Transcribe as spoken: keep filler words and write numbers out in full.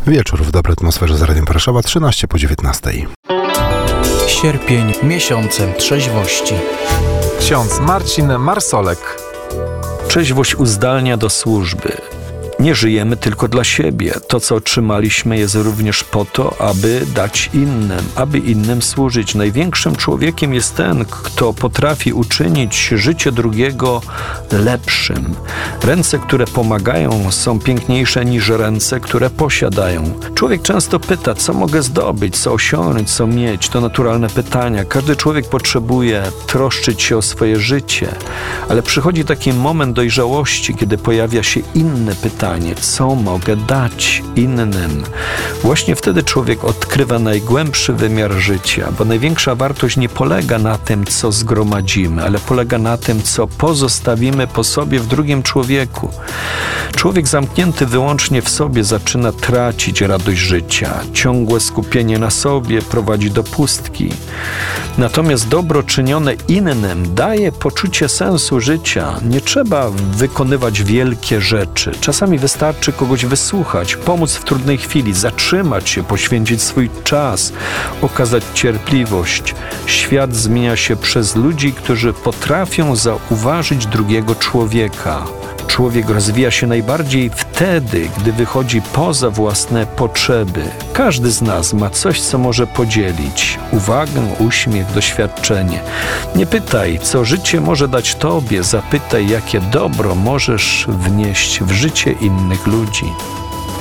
Wieczór w dobrej atmosferze z Radiem Warszawa, trzynaście po dziewiętnastej. Sierpień miesiącem trzeźwości. Ksiądz Marcin Marsolek. Trzeźwość uzdalnia do służby. Nie żyjemy tylko dla siebie. To, co otrzymaliśmy, jest również po to, aby dać innym, aby innym służyć. Największym człowiekiem jest ten, kto potrafi uczynić życie drugiego lepszym. Ręce, które pomagają, są piękniejsze niż ręce, które posiadają. Człowiek często pyta, co mogę zdobyć, co osiągnąć, co mieć. To naturalne pytania. Każdy człowiek potrzebuje troszczyć się o swoje życie, ale przychodzi taki moment dojrzałości, kiedy pojawia się inne pytanie. Co mogę dać innym? Właśnie wtedy człowiek odkrywa najgłębszy wymiar życia, bo największa wartość nie polega na tym, co zgromadzimy, ale polega na tym, co pozostawimy po sobie w drugim człowieku. Człowiek zamknięty wyłącznie w sobie zaczyna tracić radość życia. Ciągłe skupienie na sobie prowadzi do pustki. Natomiast dobro czynione innym daje poczucie sensu życia. Nie trzeba wykonywać wielkie rzeczy. Czasami wystarczy kogoś wysłuchać, pomóc w trudnej chwili, zatrzymać się, poświęcić swój czas, okazać cierpliwość. Świat zmienia się przez ludzi, którzy potrafią zauważyć drugiego człowieka. Człowiek rozwija się najbardziej wtedy, gdy wychodzi poza własne potrzeby. Każdy z nas ma coś, co może podzielić. Uwagę, uśmiech, doświadczenie. Nie pytaj, co życie może dać tobie, zapytaj, jakie dobro możesz wnieść w życie innych ludzi.